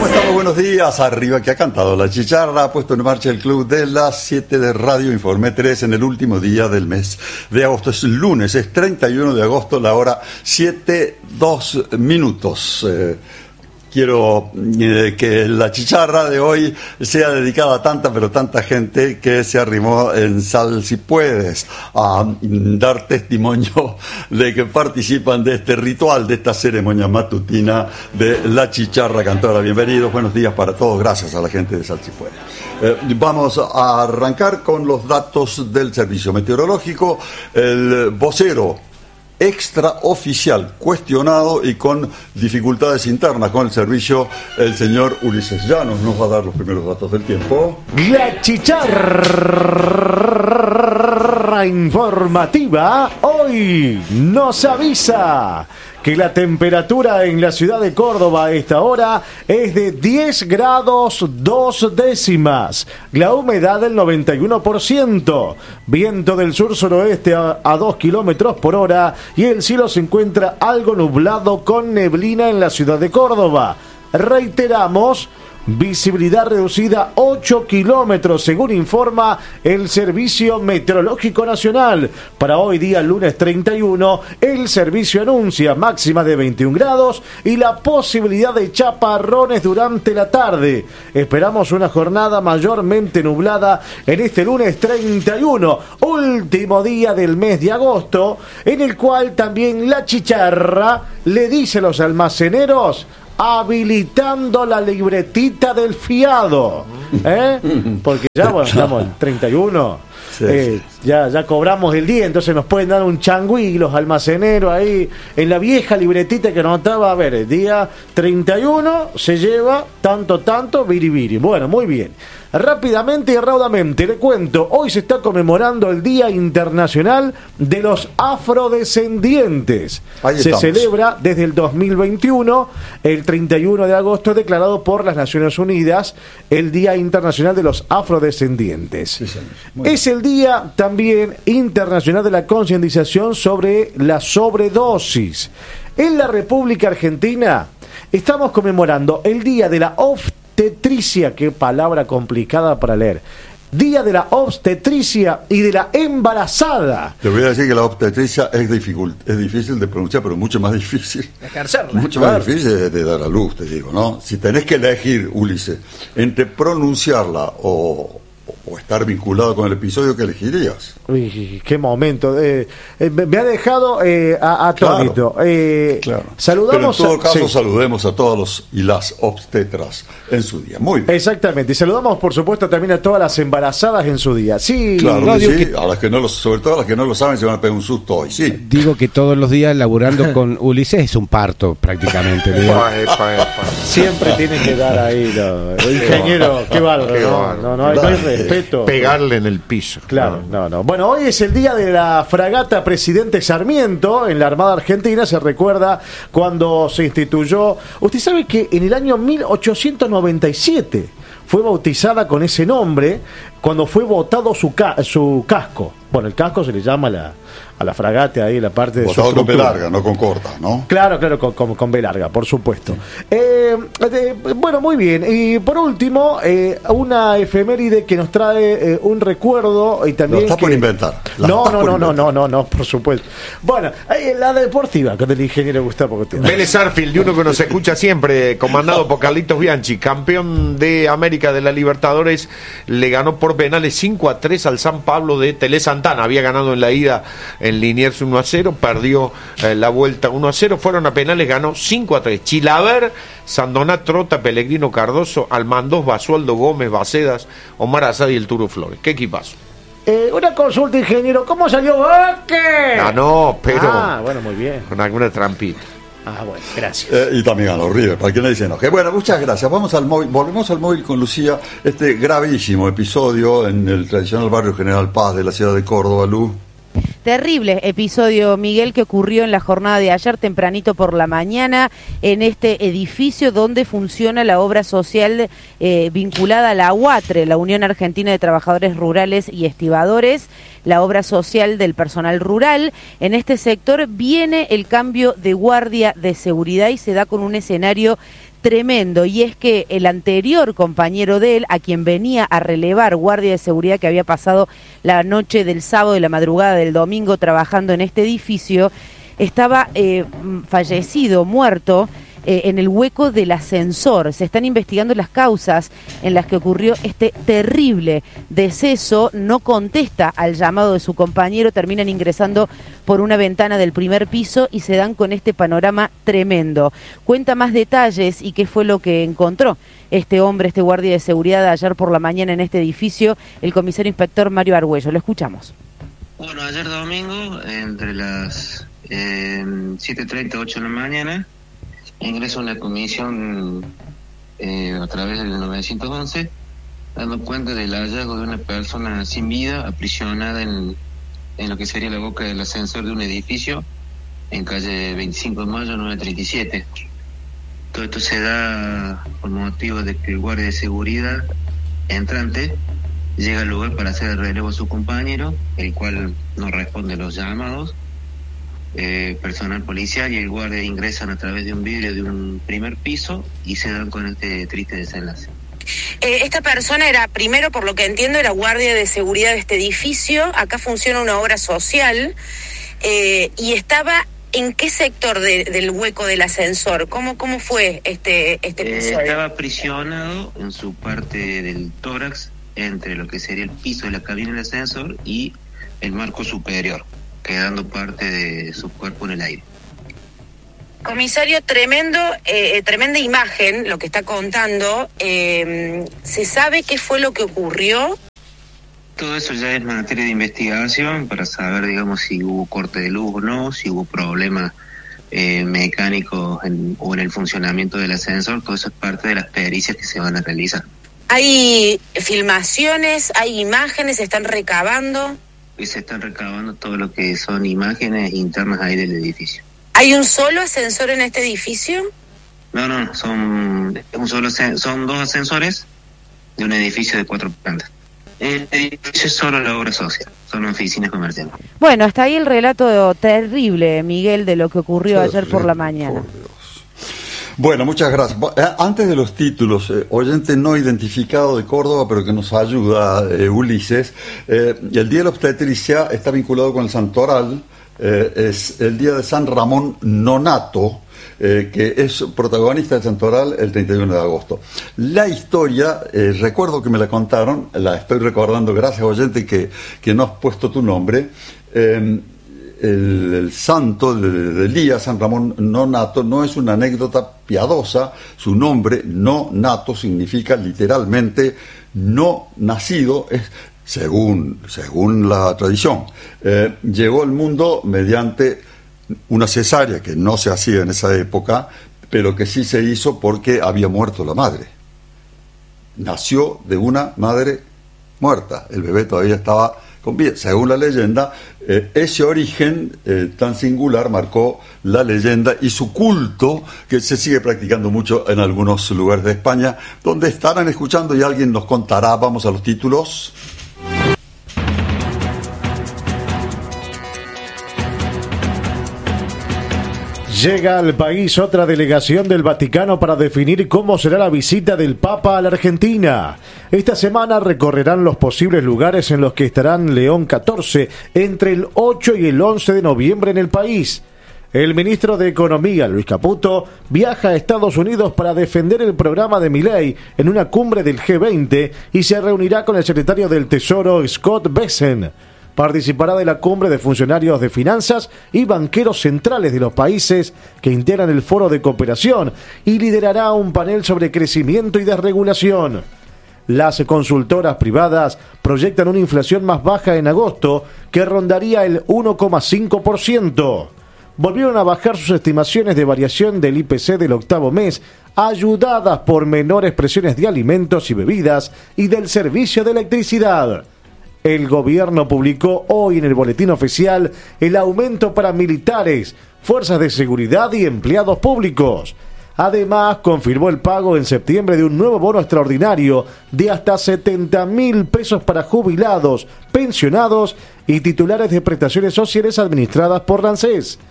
¿Cómo estamos? Buenos días. Arriba que ha cantado la chicharra, ha puesto en marcha el club de las 7 de Radio Informe 3 en el último día del mes de agosto. Es lunes, es 31 de agosto, la hora 7:02. Quiero que la chicharra de hoy sea dedicada a tanta, pero tanta gente que se arrimó en Sal Si Puedes a dar testimonio de que participan de este ritual, de esta ceremonia matutina de la chicharra cantora. Bienvenidos, buenos días para todos, gracias a la gente de Sal Si Puedes. Vamos a arrancar con los datos del servicio meteorológico. El vocero extraoficial cuestionado y con dificultades internas con el servicio, el señor Ulises Llanos nos va a dar los primeros datos del tiempo. La chicharra informativa hoy nos avisa que la temperatura en la ciudad de Córdoba a esta hora es de 10 grados 2 décimas, la humedad del 91%, viento del sur-suroeste a 2 kilómetros por hora y el cielo se encuentra algo nublado con neblina en la ciudad de Córdoba. Reiteramos, visibilidad reducida 8 kilómetros, según informa el Servicio Meteorológico Nacional. Para hoy día, lunes 31, el servicio anuncia máxima de 21 grados y la posibilidad de chaparrones durante la tarde. Esperamos una jornada mayormente nublada en este lunes 31, último día del mes de agosto, en el cual también la chicharra le dice a los almaceneros: habilitando la libretita del fiado, porque ya, bueno, estamos en 31, sí. Ya cobramos el día, entonces nos pueden dar un changüí los almaceneros ahí en la vieja libretita que anotaba, a ver, el día 31 se lleva tanto, biribiri. Bueno, muy bien. Rápidamente y raudamente le cuento, hoy se está conmemorando el Día Internacional de los Afrodescendientes. Se celebra desde el 2021, el 31 de agosto, declarado por las Naciones Unidas el Día Internacional de los Afrodescendientes. Sí, es el Día también internacional de la concientización sobre la sobredosis. En la República Argentina estamos conmemorando el Día de la Obstetricia, qué palabra complicada para leer. Día de la obstetricia y de la embarazada. Te voy a decir que la obstetricia es difícil de pronunciar, pero mucho más difícil. Ejercerla. Mucho más difícil de dar a luz, te digo, ¿no? Si tenés que elegir, Ulises, entre pronunciarla o estar vinculado con el episodio, ¿qué elegirías? Uy, qué momento. Me ha dejado atónito. Claro. Saludamos. Pero en todo caso, saludemos a todos los y las obstetras en su día. Muy bien. Exactamente. Y saludamos, por supuesto, también a todas las embarazadas en su día. Sí, claro, sí. A las que no sobre todo a las que no lo saben, se van a pegar un susto hoy. Sí. Digo que todos los días laburando con Ulises es un parto, prácticamente. Siempre tiene que dar ahí. Ingeniero, qué bárbaro. No hay respeto. Pegarle en el piso. Claro, no. Bueno, hoy es el día de la fragata Presidente Sarmiento en la Armada Argentina. Se recuerda cuando se instituyó. Usted sabe que en el año 1897 fue bautizada con ese nombre cuando fue botado su casco. Bueno, el casco se le llama a la fragata ahí, la parte de botado su con B larga, no con corta, ¿no? Claro, con B larga, por supuesto. Bueno, muy bien. Y por último, una efeméride que nos trae un recuerdo y también. Lo está por inventar. No, por supuesto. Bueno, la deportiva con el ingeniero Gustavo Gutiérrez. Vélez Arfield, de uno que nos escucha siempre, comandado por Carlitos Bianchi, campeón de América de la Libertadores, le ganó por penales 5-3 al San Pablo de Tele Santana. Había ganado en la ida en Liniers 1-0, perdió la vuelta 1-0, fueron a penales, ganó 5-3. Chilaver, Sandoná, Trota, Pellegrino, Cardoso, Almandós, Basualdo, Gómez, Bacedas, Omar Azad y el Turo Flores. ¿Qué equipazo? Una consulta, ingeniero, ¿cómo salió Boque? Ganó, pero bueno, muy bien. Con alguna trampita. Bueno, gracias. Y también ganó River, para que no dicen enoje. Bueno, muchas gracias. Vamos al móvil, volvemos al móvil con Lucía. Este gravísimo episodio en el tradicional barrio General Paz de la ciudad de Córdoba, Luz. Terrible episodio, Miguel, que ocurrió en la jornada de ayer, tempranito por la mañana, en este edificio donde funciona la obra social vinculada a la UATRE, la Unión Argentina de Trabajadores Rurales y Estibadores, la obra social del personal rural. En este sector viene el cambio de guardia de seguridad y se da con un escenario tremendo, y es que el anterior compañero de él, a quien venía a relevar, guardia de seguridad que había pasado la noche del sábado y la madrugada del domingo trabajando en este edificio, estaba fallecido, muerto, en el hueco del ascensor. Se están investigando las causas en las que ocurrió este terrible deceso. No contesta al llamado de su compañero, terminan ingresando por una ventana del primer piso y se dan con este panorama tremendo. Cuenta más detalles y qué fue lo que encontró este hombre, este guardia de seguridad, ayer por la mañana en este edificio, el comisario inspector Mario Argüello. Lo escuchamos. Bueno, ayer domingo, entre las 7:30 y 8 de la mañana, ingresó una comisión a través del 911, dando cuenta del hallazgo de una persona sin vida, aprisionada en lo que sería la boca del ascensor de un edificio en calle 25 de mayo 937. Todo esto se da por motivo de que el guardia de seguridad entrante llega al lugar para hacer el relevo a su compañero, el cual no responde a los llamados. Personal policial y el guardia ingresan a través de un vidrio de un primer piso y se dan con este triste desenlace. Esta persona era, primero por lo que entiendo, era guardia de seguridad de este edificio. Acá funciona una obra social y estaba ¿en qué sector del hueco del ascensor? ¿Cómo fue este episodio? Estaba aprisionado en su parte del tórax entre lo que sería el piso de la cabina del ascensor y el marco superior, quedando parte de su cuerpo en el aire. Comisario, tremenda imagen lo que está contando. ¿Se sabe qué fue lo que ocurrió? Todo eso ya es materia de investigación para saber, digamos, si hubo corte de luz o no, si hubo problemas mecánicos o en el funcionamiento del ascensor. Todo eso es parte de las pericias que se van a realizar. ¿Hay filmaciones, hay imágenes, se están recabando? Y se están recabando todo lo que son imágenes internas ahí del edificio. ¿Hay un solo ascensor en este edificio? No, son dos ascensores de un edificio de 4 plantas. El edificio es solo la obra social, son oficinas comerciales. Bueno, hasta ahí el relato terrible, Miguel, de lo que ocurrió ayer por la mañana. Bueno, muchas gracias. Antes de los títulos, oyente no identificado de Córdoba, pero que nos ayuda, Ulises, el Día de la Obstetricia está vinculado con el Santoral, es el Día de San Ramón Nonato, que es protagonista del Santoral el 31 de agosto. La historia, recuerdo que me la contaron, la estoy recordando, gracias oyente que no has puesto tu nombre. El santo del día, San Ramón Nonato, no es una anécdota piadosa. Su nombre, Nonato, significa literalmente no nacido, es según la tradición. Llegó al mundo mediante una cesárea que no se hacía en esa época, pero que sí se hizo porque había muerto la madre. Nació de una madre muerta, el bebé todavía estaba con vida. Según la leyenda, ese origen tan singular marcó la leyenda y su culto, que se sigue practicando mucho en algunos lugares de España, donde estarán escuchando y alguien nos contará. Vamos a los títulos. Llega al país otra delegación del Vaticano para definir cómo será la visita del Papa a la Argentina. Esta semana recorrerán los posibles lugares en los que estarán León XIV entre el 8 y el 11 de noviembre en el país. El ministro de Economía, Luis Caputo, viaja a Estados Unidos para defender el programa de Milei en una cumbre del G20 y se reunirá con el secretario del Tesoro, Scott Bessent. Participará de la cumbre de funcionarios de finanzas y banqueros centrales de los países que integran el Foro de Cooperación y liderará un panel sobre crecimiento y desregulación. Las consultoras privadas proyectan una inflación más baja en agosto que rondaría el 1,5%. Volvieron a bajar sus estimaciones de variación del IPC del octavo mes, ayudadas por menores presiones de alimentos y bebidas y del servicio de electricidad. El gobierno publicó hoy en el boletín oficial el aumento para militares, fuerzas de seguridad y empleados públicos. Además, confirmó el pago en septiembre de un nuevo bono extraordinario de hasta 70.000 pesos para jubilados, pensionados y titulares de prestaciones sociales administradas por la ANSES.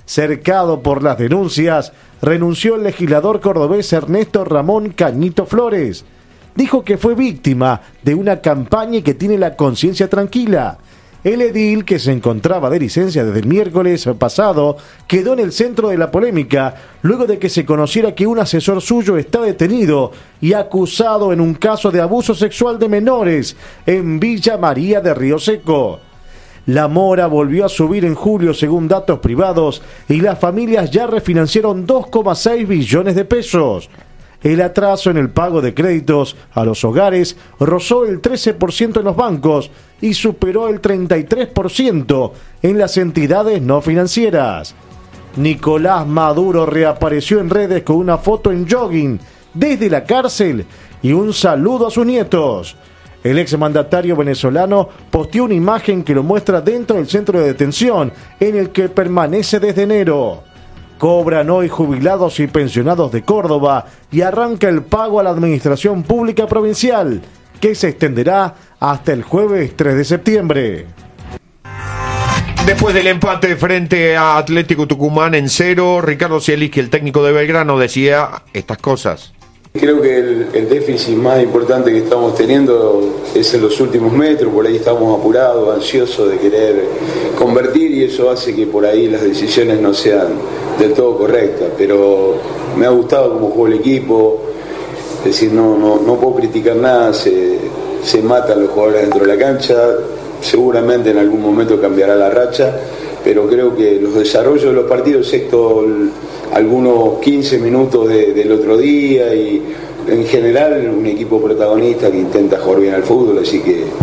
Cercado por las denuncias, renunció el legislador cordobés Ernesto Ramón Cañito Flores. Dijo que fue víctima de una campaña y que tiene la conciencia tranquila. El edil, que se encontraba de licencia desde el miércoles pasado, quedó en el centro de la polémica luego de que se conociera que un asesor suyo está detenido y acusado en un caso de abuso sexual de menores en Villa María de Río Seco. La mora volvió a subir en julio según datos privados y las familias ya refinanciaron 2,6 billones de pesos. El atraso en el pago de créditos a los hogares rozó el 13% en los bancos y superó el 33% en las entidades no financieras. Nicolás Maduro reapareció en redes con una foto en jogging desde la cárcel y un saludo a sus nietos. El exmandatario venezolano posteó una imagen que lo muestra dentro del centro de detención en el que permanece desde enero. Cobran hoy jubilados y pensionados de Córdoba y arranca el pago a la Administración Pública Provincial, que se extenderá hasta el jueves 3 de septiembre. Después del empate frente a Atlético Tucumán en 0, Ricardo Zielinski, el técnico de Belgrano, decía estas cosas. Creo que el déficit más importante que estamos teniendo es en los últimos metros, por ahí estamos apurados, ansiosos de querer convertir y eso hace que por ahí las decisiones no sean del todo correctas, pero me ha gustado cómo jugó el equipo, es decir, no puedo criticar nada, se matan los jugadores dentro de la cancha, seguramente en algún momento cambiará la racha, pero creo que los desarrollos de los partidos, excepto algunos 15 minutos del otro día y en general un equipo protagonista que intenta jugar bien al fútbol, así que